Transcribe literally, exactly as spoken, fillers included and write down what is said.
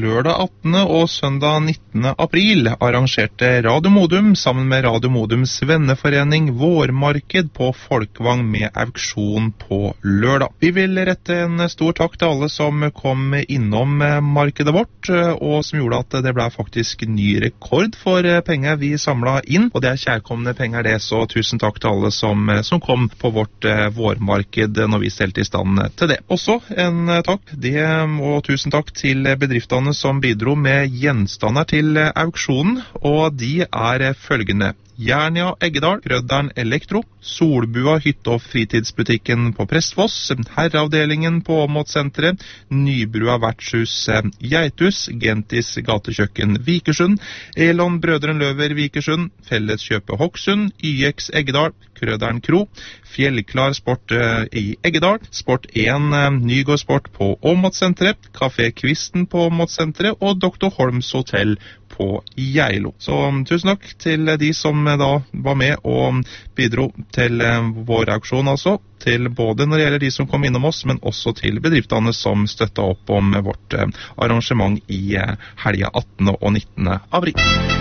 lørdag attende og søndag nittende april arrangerte Radio Modum sammen med Radio Modums venneforening Vårmarked på Folkvang med auksjon på lørdag. Vi vil rette en stor takk til alle som kom innom markedet vårt, og som gjorde at det ble faktisk ny rekord for penger vi samlet inn, og det er kjærkomne penger det, så tusen takk til alle som, som kom på vårt vårmarked når vi stelte i stand til det. Også en takk, det, og tusen takk til bedriftene som bidro med gjenstander til auksjonen, og de er følgende: Jernia Eggedal, Grødderen Elektro, Solbua hytte- og fritidsbutikken på Prestfoss, herreavdelingen på Åmotsenteret, Nybrua vertshus Geitus, Gentis gatekjøkken Vikersund, Elon Brødren Løver Vikersund, Felleskjøpet Hokksund, Y X Eggedal, Krøderen Kro, Fjellklar Sport i Eggedal, Sport én Nygård Sport på Åmotsenteret, Kafé Kvisten på Åmotsenteret og doktor Holms Hotell på Geilo. Så tusen takk til de som da var med og bidro til vår auksjon, altså. Til både når det gjelder de som kom innom oss, men også til bedriftene som støttet opp om vårt arrangement i helga attende og nittende april.